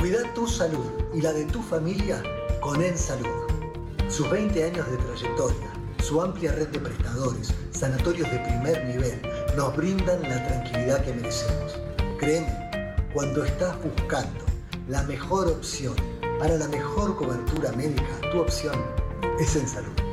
Cuida tu salud y la de tu familia con Ensalud. Sus 20 años de trayectoria, su amplia red de prestadores, sanatorios de primer nivel, nos brindan la tranquilidad que merecemos. Créeme, cuando estás buscando la mejor opción para la mejor cobertura médica, tu opción es Ensalud.